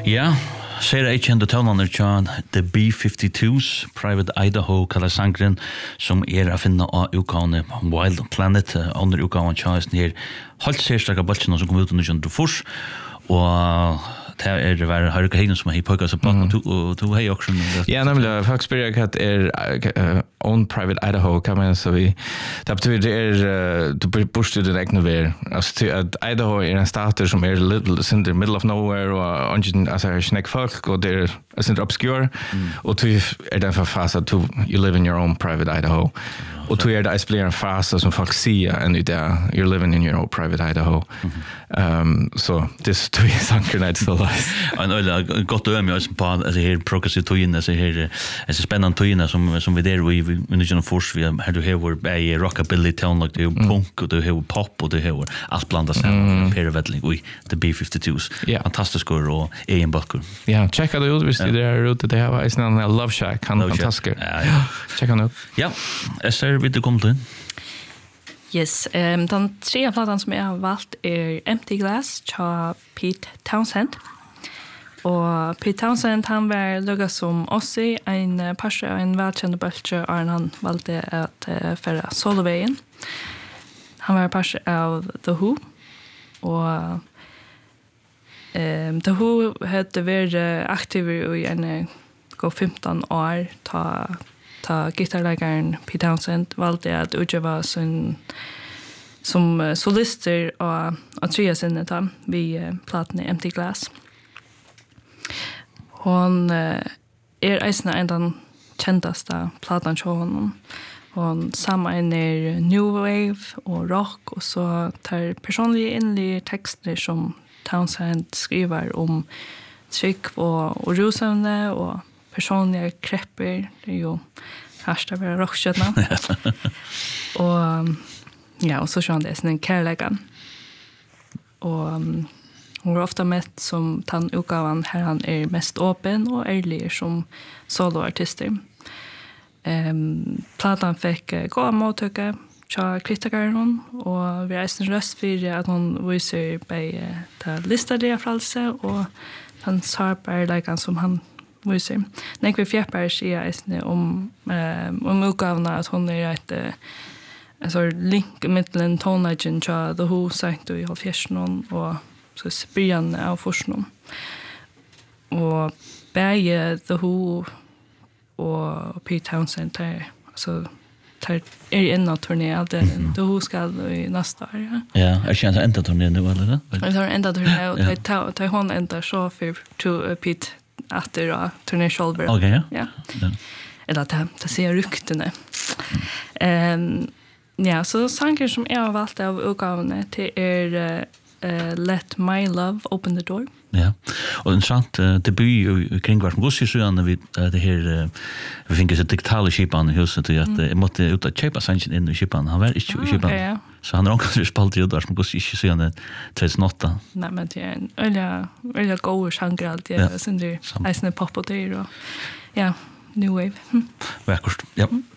Ja, ser jeg kjente tøvnene John, The B-52s, Private Idaho, kallar sangren, som å finne av utgavene Wild Planet, under utgavene tjøsten her, halvt sérstakka baltjene som kom ut under 2004, og det var Harry Kahn som har pågått så platt, og du har också. Ja, nämligen faktiskt att own Private Idaho kan man så vi det betyder du bor den egna ver alltså att Idaho är en stat som är little in the middle of nowhere och ungen alltså snack folk och det är obscure och du är därför fast att you live in your own private Idaho och du är det spelar en fast som folk ser and you're living in your own private Idaho så this to is synchronized the life and gott öm jag på alltså här progressive tojen så här är spännande tojen som vi där vi nu force vi har du har rockabilly town like du punk och du har pop och du har allt blandat samman periodling vi the B-52s fantastisk och en bucker ja checka det ut visst det är ute det har är en Love Shack han fantastisk ja checka det ja är vi det kommer in. Yes, den tredje plattan som jag har valt är Empty Glass av Pete Townshend. Och Pete Townshend han var lugga som Ozzy, en pastor och en välkänd böltje och han valde att föra solovägen. Han var pastor av The Who och The Who hade varit aktiv i en 15 år ta gitarrläggaren Pete Townshend valde att utgöra som solister och trea sinne ta vid plattan Empty Glass. Hon är eisna ändan kändaste plattan till honom. Hon sammanhänger new wave och rock och så tar personliga inliga texter som Townshend skriver om tryck och rosämne och personliga krepper. Det är ju härsta vara rockkötna. Och ja, och så kör han det sin kärleken. Och hon var ofta mätt som tann utgavan här han är mest öppen och ärlig som soloartister. Platan fick gå mottagare tja kritikeren och vi är en röst för att hon visar på listade frälse och han sarbarligheten som han visar. När vi fjärpar säger om utgavna att hon är ett så link mellan tonlagen tja The Who sagt och i halvfjärsen och så spyrjan av forskning. Och bäge The Who och Pete Townshend så tar en av turné att The Who ska i nästa år. Ja, är det ända turné nu eller? Det har ända turné och tar hon ända så för to Pete efter turné shoulder. Okej. Ja. Eller att se ryktena. Ja, så sanger som jag har valt av utgavene till Let My Love Open the Door. Ja, och intressant debut kring vart Gussi så när vi det här vi fick ett digitala skipan i huset och att jag måste ut att köpa sanchen in i skipan. Han var inte i skipan. Så han har spalt ut där som Gussi så när 2008. Nej, men det är en öliga god genre allt det sen det är pop och det och ja, new wave. Vackert. Ja.